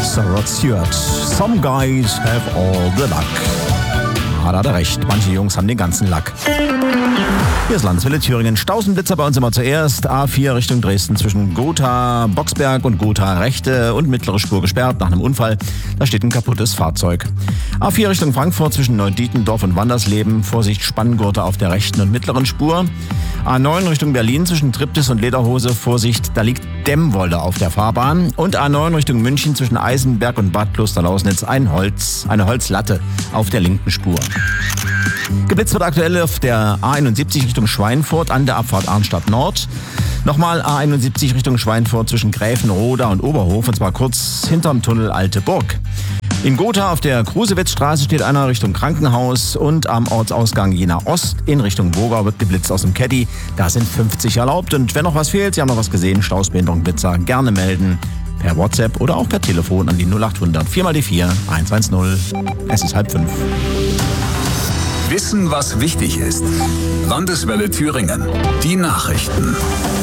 Sir Rod Stewart. Some guys have all the luck. Da hat er recht, manche Jungs haben den ganzen Lack. Hier ist Landeswelle Thüringen. Stausenblitzer bei uns immer zuerst. A4 Richtung Dresden zwischen Gotha, Boxberg und Gotha. Rechte und mittlere Spur gesperrt nach einem Unfall. Da steht ein kaputtes Fahrzeug. A4 Richtung Frankfurt zwischen Neudietendorf und Wandersleben. Vorsicht, Spanngurte auf der rechten und mittleren Spur. A9 Richtung Berlin zwischen Triptis und Lederhose. Vorsicht, da liegt Dämmwolle auf der Fahrbahn. Und A9 Richtung München zwischen Eisenberg und Bad Klosterlausnitz. Eine Holzlatte auf der linken Spur. Geblitzt wird aktuell auf der A71 Richtung Schweinfurt an der Abfahrt Arnstadt Nord. Nochmal A71 Richtung Schweinfurt zwischen Gräfenroda und Oberhof, und zwar kurz hinterm Tunnel Alte Burg. In Gotha auf der Krusewitzstraße steht einer Richtung Krankenhaus, und am Ortsausgang Jena Ost in Richtung Wogau wird geblitzt aus dem Caddy. Da sind 50 erlaubt, und wenn noch was fehlt, Sie haben noch was gesehen, Stausbehinderung, Blitzer, gerne melden. Per WhatsApp oder auch per Telefon an die 0800 4x4 110. Es ist 4:30. Wissen, was wichtig ist. Landeswelle Thüringen. Die Nachrichten.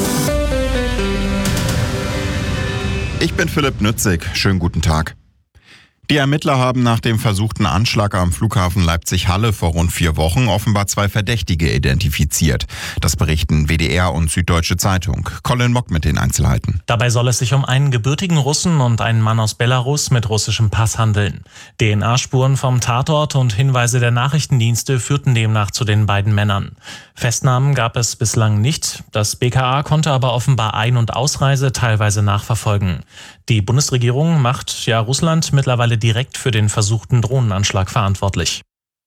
Ich bin Philipp Nützig. Schönen guten Tag. Die Ermittler haben nach dem versuchten Anschlag am Flughafen Leipzig-Halle vor rund 4 Wochen offenbar 2 Verdächtige identifiziert. Das berichten WDR und Süddeutsche Zeitung. Colin Mock mit den Einzelheiten. Dabei soll es sich um einen gebürtigen Russen und einen Mann aus Belarus mit russischem Pass handeln. DNA-Spuren vom Tatort und Hinweise der Nachrichtendienste führten demnach zu den beiden Männern. Festnahmen gab es bislang nicht. Das BKA konnte aber offenbar Ein- und Ausreise teilweise nachverfolgen. Die Bundesregierung macht Russland mittlerweile direkt für den versuchten Drohnenanschlag verantwortlich.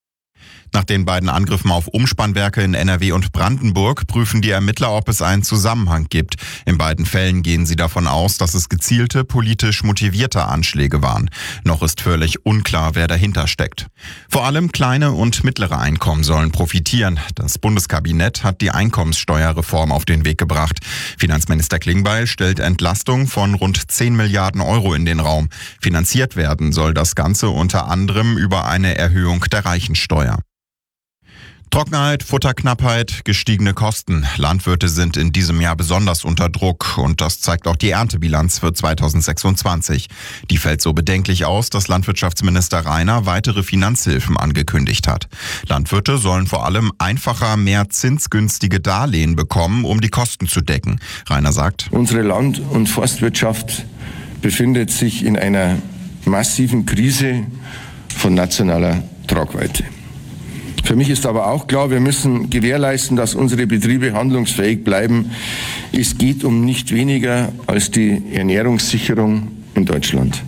Nach den beiden Angriffen auf Umspannwerke in NRW und Brandenburg prüfen die Ermittler, ob es einen Zusammenhang gibt. In beiden Fällen gehen sie davon aus, dass es gezielte, politisch motivierte Anschläge waren. Noch ist völlig unklar, wer dahinter steckt. Vor allem kleine und mittlere Einkommen sollen profitieren. Das Bundeskabinett hat die Einkommenssteuerreform auf den Weg gebracht. Finanzminister Klingbeil stellt Entlastung von rund 10 Milliarden Euro in den Raum. Finanziert werden soll das Ganze unter anderem über eine Erhöhung der Reichensteuer. Trockenheit, Futterknappheit, gestiegene Kosten. Landwirte sind in diesem Jahr besonders unter Druck, und das zeigt auch die Erntebilanz für 2026. Die fällt so bedenklich aus, dass Landwirtschaftsminister Rainer weitere Finanzhilfen angekündigt hat. Landwirte sollen vor allem einfacher mehr zinsgünstige Darlehen bekommen, um die Kosten zu decken. Rainer sagt: Unsere Land- und Forstwirtschaft befindet sich in einer massiven Krise von nationaler Tragweite. Für mich ist aber auch klar, wir müssen gewährleisten, dass unsere Betriebe handlungsfähig bleiben. Es geht um nicht weniger als die Ernährungssicherung in Deutschland.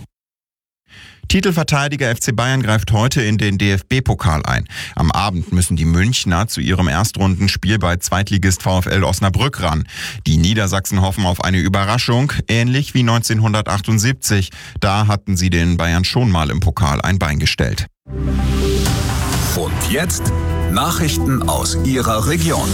Titelverteidiger FC Bayern greift heute in den DFB-Pokal ein. Am Abend müssen die Münchner zu ihrem Erstrundenspiel bei Zweitligist VfL Osnabrück ran. Die Niedersachsen hoffen auf eine Überraschung, ähnlich wie 1978. Da hatten sie den Bayern schon mal im Pokal ein Bein gestellt. Und jetzt Nachrichten aus Ihrer Region.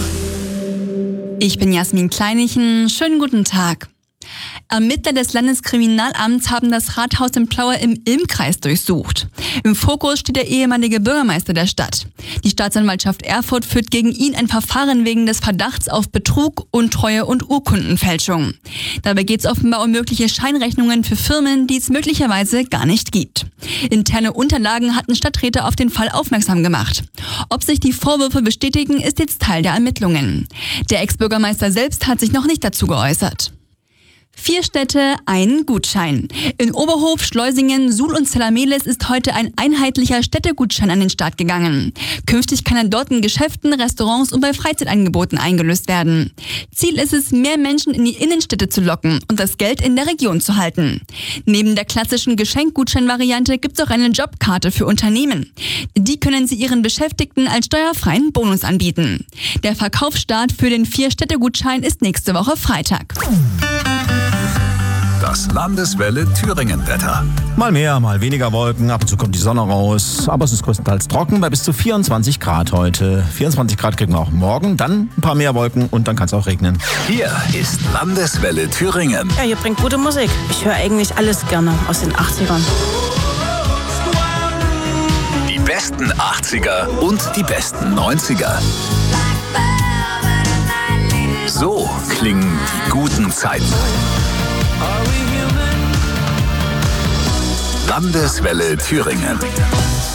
Ich bin Jasmin Kleinichen. Schönen guten Tag. Ermittler des Landeskriminalamts haben das Rathaus in Plaue im Ilm-Kreis durchsucht. Im Fokus steht der ehemalige Bürgermeister der Stadt. Die Staatsanwaltschaft Erfurt führt gegen ihn ein Verfahren wegen des Verdachts auf Betrug, Untreue und Urkundenfälschung. Dabei geht es offenbar um mögliche Scheinrechnungen für Firmen, die es möglicherweise gar nicht gibt. Interne Unterlagen hatten Stadträte auf den Fall aufmerksam gemacht. Ob sich die Vorwürfe bestätigen, ist jetzt Teil der Ermittlungen. Der Ex-Bürgermeister selbst hat sich noch nicht dazu geäußert. 4 Städte, ein Gutschein. In Oberhof, Schleusingen, Suhl und Zellameles ist heute ein einheitlicher Städtegutschein an den Start gegangen. Künftig kann er dort in Geschäften, Restaurants und bei Freizeitangeboten eingelöst werden. Ziel ist es, mehr Menschen in die Innenstädte zu locken und das Geld in der Region zu halten. Neben der klassischen Geschenkgutschein-Variante gibt es auch eine Jobkarte für Unternehmen. Die können Sie Ihren Beschäftigten als steuerfreien Bonus anbieten. Der Verkaufsstart für den 4 Städtegutschein ist nächste Woche Freitag. Das Landeswelle Thüringen-Wetter. Mal mehr, mal weniger Wolken, ab und zu kommt die Sonne raus, aber es ist größtenteils trocken bei bis zu 24 Grad heute. 24 Grad kriegen wir auch morgen, dann ein paar mehr Wolken und dann kann es auch regnen. Hier ist Landeswelle Thüringen. Ja, hier bringt gute Musik. Ich höre eigentlich alles gerne aus den 80ern. Die besten 80er und die besten 90er. So klingen die guten Zeiten. Landeswelle Thüringen.